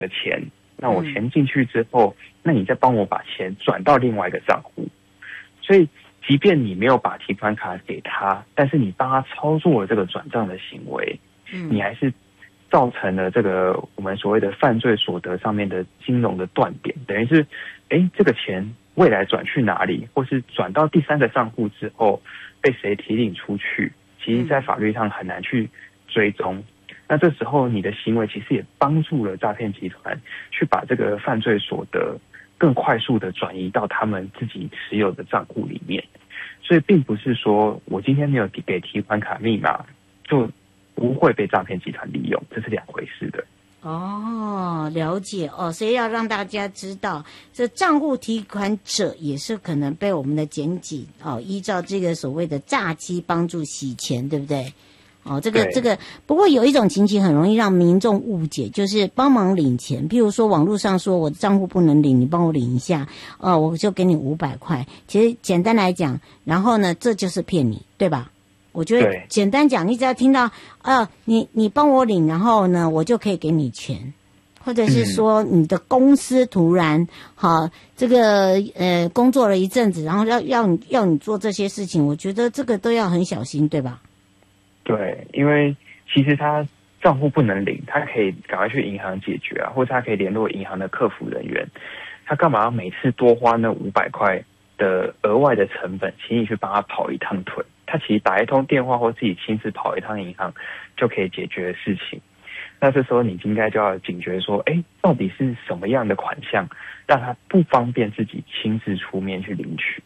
的钱，那我钱进去之后，那你再帮我把钱转到另外一个账户。所以即便你没有把提款卡给他，但是你帮他操作了这个转账的行为，你还是造成了这个我们所谓的犯罪所得上面的金融的断点，等于是这个钱未来转去哪里，或是转到第三个账户之后被谁提领出去，其实在法律上很难去追踪。那这时候你的行为其实也帮助了诈骗集团去把这个犯罪所得更快速的转移到他们自己持有的账户里面。所以并不是说我今天没有给提款卡密码就不会被诈骗集团利用，这是两回事的。 了解所以要让大家知道，这账户提款者也是可能被我们的检警依照这个所谓的诈欺帮助洗钱，对不对？这个，不过有一种情形很容易让民众误解，就是帮忙领钱，譬如说网络上说我的账户不能领，你帮我领一下，我就给你500块。其实简单来讲，然后呢，这就是骗你，对吧？我觉得简单讲，你只要听到你帮我领，然后呢，我就可以给你钱，或者是说你的公司突然这个工作了一阵子，然后要你做这些事情，我觉得这个都要很小心，对吧？ 对，因为其实他账户不能领，他可以赶快去银行解决啊，或者他可以联络银行的客服人员。他干嘛要每次多花那500块的额外的成本，请你去帮他跑一趟腿？他其实打一通电话或自己亲自跑一趟银行就可以解决的事情。那这时候你应该就要警觉说，到底是什么样的款项让他不方便自己亲自出面去领取？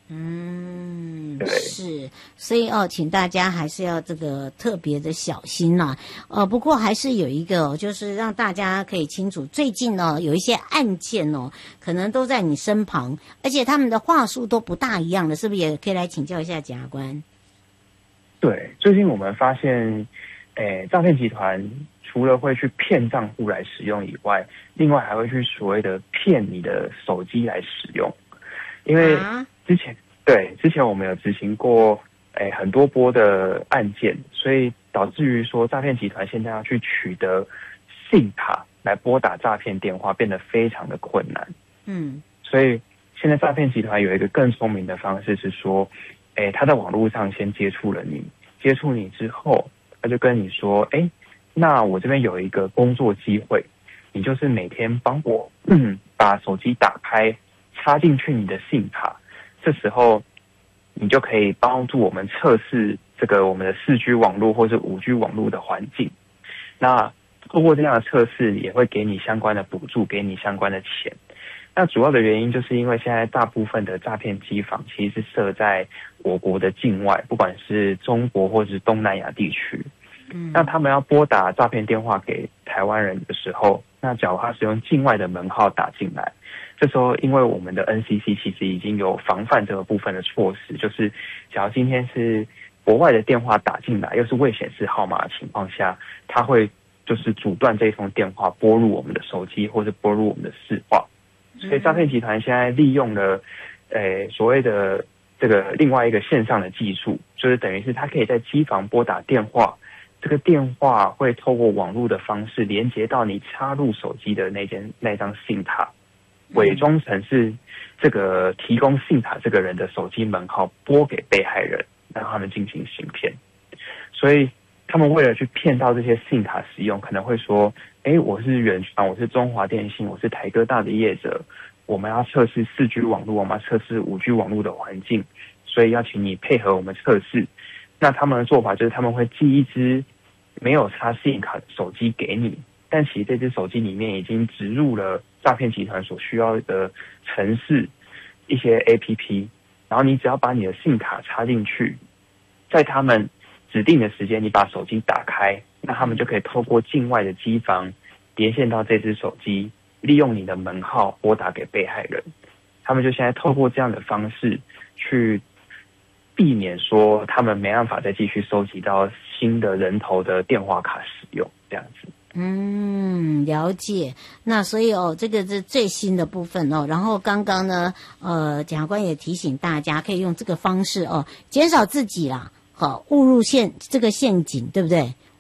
是，所以请大家还是要这个特别的小心啦。不过还是有一个就是让大家可以清楚，最近有一些案件可能都在你身旁，而且他们的话术都不大一样的，是不是也可以来请教一下检察官？ 对，最近我们发现，诈骗集团除了会去骗账户来使用以外，另外还会去所谓的骗你的手机来使用，因为之前我们有执行过很多波的案件，所以导致于说诈骗集团现在要去取得信卡来拨打诈骗电话变得非常的困难。所以现在诈骗集团有一个更聪明的方式是说，他在网络上先接触你之后，他就跟你说，那我这边有一个工作机会，你就是每天帮我把手机打开，插进去你的信卡，这时候你就可以帮助我们测试这个我们的4G 网络或是5G 网络的环境。那透过这样的测试，也会给你相关的补助，给你相关的钱。那主要的原因就是因为现在大部分的诈骗机房其实是设在我国的境外，不管是中国或是东南亚地区。那他们要拨打诈骗电话给台湾人的时候，那假如他是用境外的门号打进来，这时候因为我们的 NCC 其实已经有防范这个部分的措施，就是假如今天是国外的电话打进来，又是未显示号码的情况下，他会就是阻断这一通电话拨入我们的手机或是拨入我们的市话。所以诈骗集团现在利用了所谓的这个另外一个线上的技术，就是等于是他可以在机房拨打电话，这个电话会透过网络的方式连接到你插入手机的那张信卡，伪装成是这个提供信卡这个人的手机门号，拨给被害人，让他们进行行骗。所以他们为了去骗到这些信卡使用，可能会说，我是远传，我是中华电信，我是台哥大的业者，我们要测试4G 网络，我们要测试5G 网络的环境，所以要请你配合我们测试。那他们的做法就是他们会寄一支没有插信卡的手机给你，但其实这支手机里面已经植入了诈骗集团所需要的程式，一些 APP， 然后你只要把你的信卡插进去，在他们指定的时间你把手机打开，那他们就可以透过境外的机房连线到这只手机，利用你的门号拨打给被害人。他们就现在透过这样的方式去避免说他们没办法再继续收集到新的人头的电话卡使用这样子。 了解。那所以这个是最新的部分然后刚刚呢检察官也提醒大家可以用这个方式减少自己啦误入这个陷阱，对不对？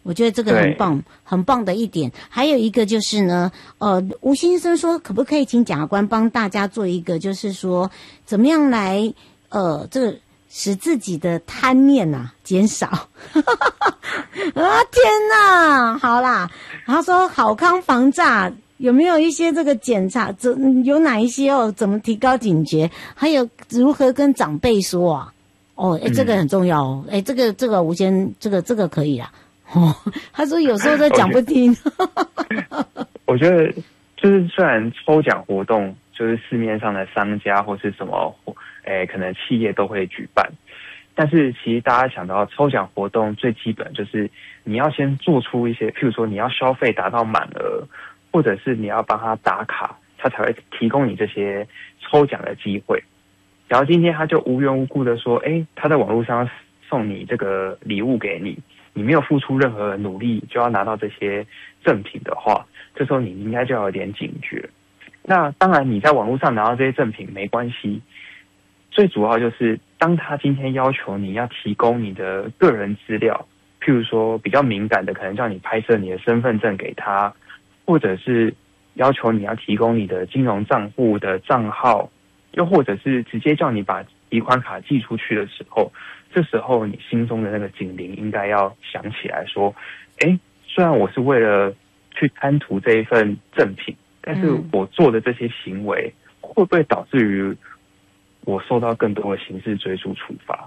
我觉得这个很棒，很棒的一点。还有一个就是呢，吴先生说，可不可以请检察官帮大家做一个，就是说怎么样来这个使自己的贪念减少？啊天哪，好啦，他说好康防诈有没有一些这个检查，有哪一些怎么提高警觉？还有如何跟长辈说啊？这个很重要哦。这个吴先这个可以啦。他说有时候都讲不听。 我觉得就是虽然抽奖活动就是市面上的商家或是什么可能企业都会举办，但是其实大家想到抽奖活动最基本就是你要先做出一些，譬如说你要消费达到满额，或者是你要帮他打卡，他才会提供你这些抽奖的机会。然后今天他就无缘无故的说，他在网络上送你这个礼物给你，你没有付出任何努力就要拿到这些赠品的话，这时候你应该就要有点警觉。那当然你在网络上拿到这些赠品没关系，最主要就是当他今天要求你要提供你的个人资料，譬如说比较敏感的可能叫你拍摄你的身份证给他，或者是要求你要提供你的金融账户的账号，又或者是直接叫你把提款卡寄出去的时候，这时候你心中的那个警铃应该要响起来说，虽然我是为了去贪图这一份赠品，但是我做的这些行为会不会导致于我受到更多的刑事追诉处罚？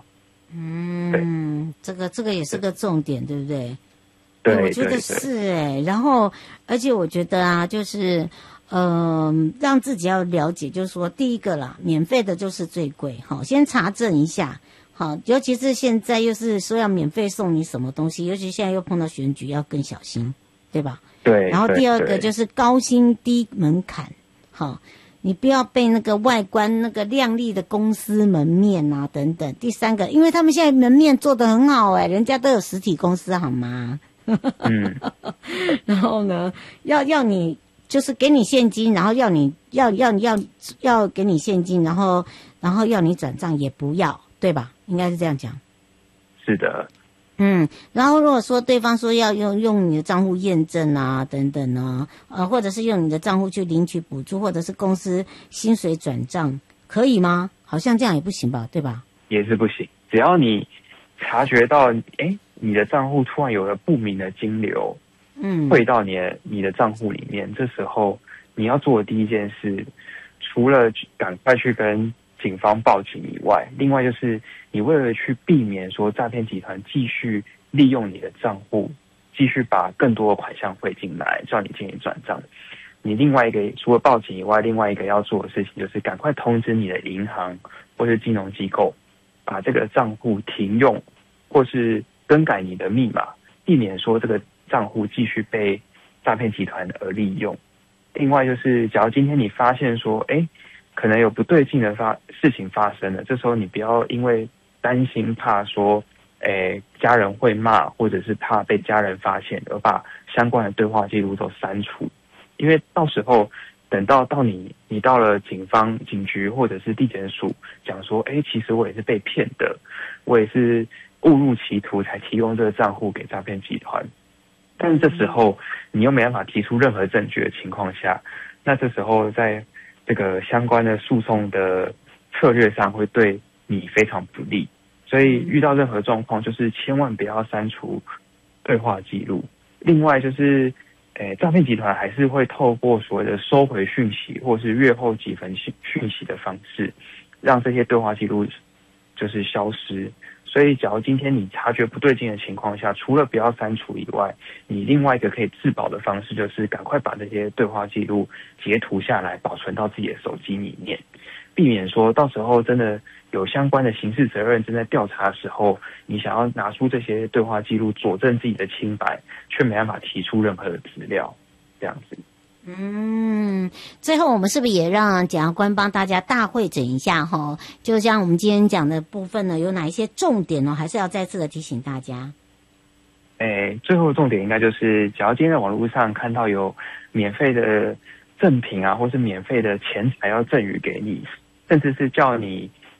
这个也是个重点，对不对？ 对， 我觉得是然后而且我觉得就是让自己要了解，就是说第一个啦，免费的就是最贵，先查证一下，尤其是现在又是说要免费送你什么东西，尤其现在又碰到选举，要更小心，对吧？ 对。 然后第二个就是高薪低门槛，你不要被那个外观那个亮丽的公司门面等等。第三个，因为他们现在门面做得很好人家都有实体公司好吗？然后呢，要你就是给你现金，然后要你要给你现金，然后要你转账也不要，对吧？应该是这样讲。 是的。 然后如果说对方说要用你的账户验证等等或者是用你的账户去领取补助，或者是公司薪水转账，可以吗？好像这样也不行吧，对吧？ 也是不行，只要你察觉到你的账户突然有了不明的金流汇到你的账户里面，这时候你要做的第一件事，除了赶快去跟警方报警以外，另外就是你为了去避免说诈骗集团继续利用你的账户，继续把更多的款项汇进来，叫你进行转账。你另外一个除了报警以外，另外一个要做的事情就是赶快通知你的银行或是金融机构，把这个账户停用，或是更改你的密码，避免说这个账户继续被诈骗集团而利用。另外就是，假如今天你发现说，可能有不对劲的事情发生了，这时候你不要因为担心怕说，家人会骂，或者是怕被家人发现而把相关的对话记录都删除，因为到时候等到你到了警方、警局或者是地检署讲说，其实我也是被骗的，我也是误入歧途才提供这个账户给诈骗集团，但是这时候你又没办法提出任何证据的情况下，那这时候在这个相关的诉讼的策略上会对你非常不利，所以遇到任何状况就是千万不要删除对话记录。另外就是诈骗集团还是会透过所谓的收回讯息或是阅后几分讯息的方式，让这些对话记录就是消失。所以假如今天你察觉不对劲的情况下，除了不要删除以外，你另外一个可以自保的方式就是赶快把这些对话记录截图下来，保存到自己的手机里面，避免说到时候真的有相关的刑事责任正在调查的时候，你想要拿出这些对话记录佐证自己的清白，却没办法提出任何的资料，这样子。 最后我们是不是也让检察官帮大家大汇整一下就像我们今天讲的部分呢，有哪一些重点还是要再次的提醒大家。 最后的重点应该就是，假如今天在网络上看到有免费的赠品或是免费的钱财要赠予给你，甚至是叫你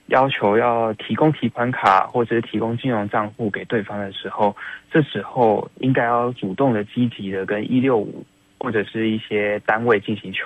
要求要提供提款卡或者是提供金融账户给对方的时候，这时候应该要主动的、积极的跟165或者是一些单位进行求